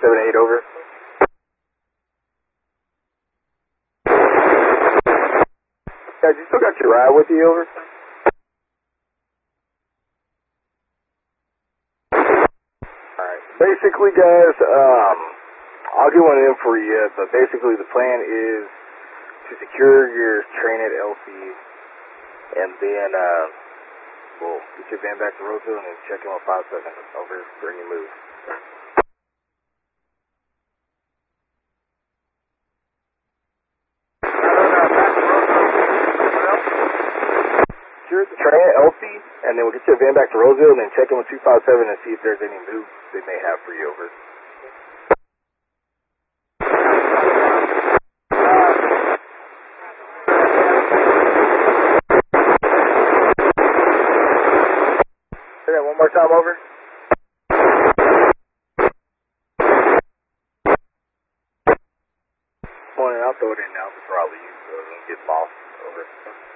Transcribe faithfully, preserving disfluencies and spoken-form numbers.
seven eight, over. Guys, you still got your ride with you, over? Alright, basically guys, um, I'll get one in for you, but basically the plan is to secure your train at L C, and then, uh, we'll get your van back to Roseville and then check in with five seconds, over, for any move. Secure the train at L C, and then we'll get your van back to Roseville and then check in with two five seven and see if there's any moves they may have for you, over. Say that one more time, over. Morning, I'll throw it in now before I leave so it doesn't get lost, over.